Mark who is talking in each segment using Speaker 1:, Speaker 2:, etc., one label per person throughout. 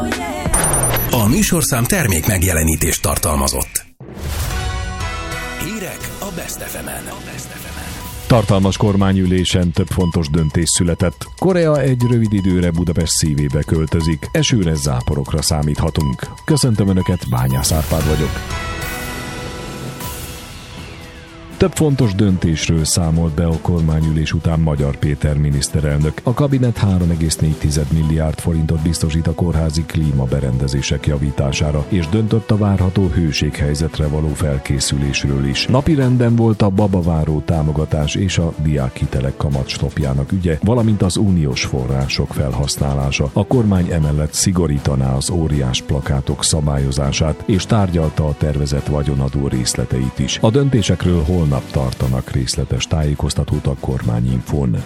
Speaker 1: A műsorszám termék megjelenítést tartalmazott. Hírek a Best FM-en.
Speaker 2: Tartalmas kormányülésen több fontos döntés született. Korea egy rövid időre Budapest szívébe költözik. Esőre, záporokra számíthatunk. Köszöntöm Önöket, Bányász Árpád vagyok. Több fontos döntésről számolt be a kormányülés után Magyar Péter miniszterelnök. A kabinet 3,4 milliárd forintot biztosít a kórházi klímaberendezések javítására, és döntött a várható hőséghelyzetre való felkészülésről is. Napirenden volt a babaváró támogatás és a diákhitelek kamatstopjának ügye, valamint az uniós források felhasználása. A kormány emellett szigorítaná az óriás plakátok szabályozását, és tárgyalta a tervezett vagyonadó részleteit is. A döntésekről holnap tartanak részletes tájékoztatót a kormányinfón.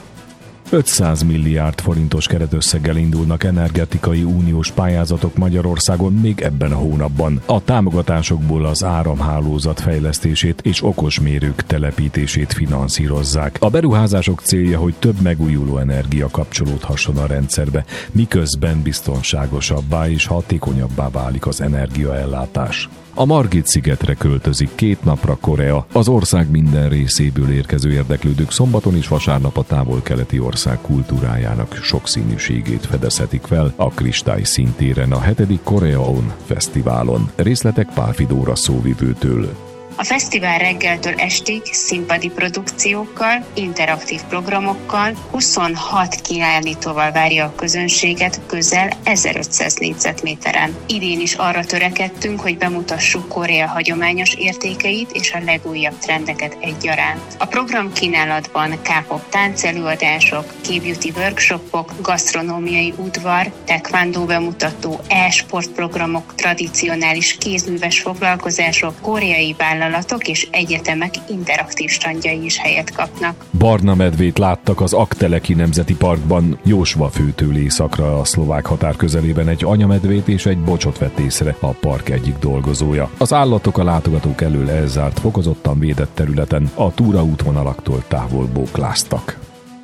Speaker 2: 500 milliárd forintos keretösszeggel indulnak energetikai uniós pályázatok Magyarországon még ebben a hónapban. A támogatásokból az áramhálózat fejlesztését és okosmérők telepítését finanszírozzák. A beruházások célja, hogy több megújuló energia kapcsolódhasson a rendszerbe, miközben biztonságosabbá és hatékonyabbá válik az energiaellátás. A Margit-szigetre költözik 2 napra Korea. Az ország minden részéből érkező érdeklődők szombaton és vasárnap a távol-keleti ország kultúrájának sokszínűségét fedezhetik fel a Kristály szintéren a 7. Koreaon fesztiválon. Részletek Pálffy Dóra szóvivőtől.
Speaker 3: A fesztivál reggeltől estig színpadi produkciókkal, interaktív programokkal, 26 kiállítóval várja a közönséget közel 1500 négyzetméteren. Idén is arra törekedtünk, hogy bemutassuk Korea hagyományos értékeit és a legújabb trendeket egyaránt. A programkínálatban K-pop táncelőadások, K-beauty workshopok, gasztronómiai udvar, taekwondo bemutató, e-sportprogramok, tradicionális kézműves foglalkozások, koreai vállalatok és egyetemek interaktív standjai is helyet kapnak.
Speaker 2: Barna medvét láttak az Aggteleki Nemzeti Parkban. Jósvafőtől északra a szlovák határ közelében egy anyamedvét és egy bocsot vett észre a park egyik dolgozója. Az állatok a látogatók elől elzárt, fokozottan védett területen a túraútvonalaktól távol bókláztak.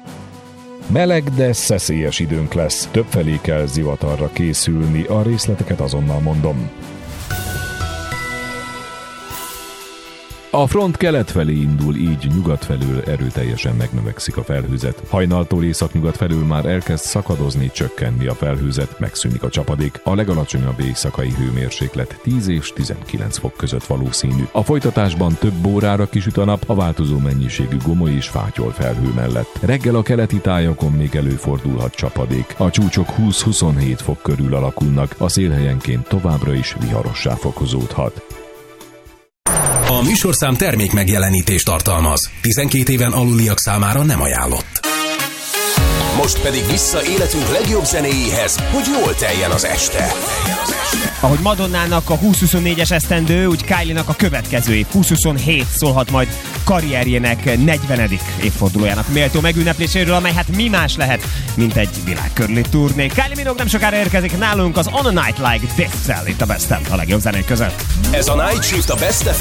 Speaker 2: Meleg, de szeszélyes időnk lesz. Többfelé kell zivatarra készülni, a részleteket azonnal mondom. A front kelet felé indul, így nyugat felől erőteljesen megnövekszik a felhőzet. Hajnaltól északnyugat felől már elkezd szakadozni, csökkenni a felhőzet, megszűnik a csapadék. A legalacsonyabb éjszakai hőmérséklet 10 és 19 fok között valószínű. A folytatásban több órára kisüt a nap, a változó mennyiségű gomoly és fátyol felhő mellett. Reggel a keleti tájakon még előfordulhat csapadék. A csúcsok 20-27 fok körül alakulnak, a szél helyenként továbbra is viharossá fokozódhat.
Speaker 1: A műsorszám termék megjelenítést tartalmaz. 12 éven aluliak számára nem ajánlott. Most pedig vissza életünk legjobb zenéjéhez, hogy jól teljen az este.
Speaker 4: Ahogy Madonnának a 2024-es esztendő, úgy Kylie-nak a következő év 2027 szólhat majd karrierjének 40. évfordulójának méltó megünnepléséről, amely hát mi más lehet, mint egy világkörüli turné. Kylie Minogue nem sokára érkezik nálunk az On a Night Like This-szel itt a Best FM, a legjobb zenék között.
Speaker 1: Ez a Night Shift a Best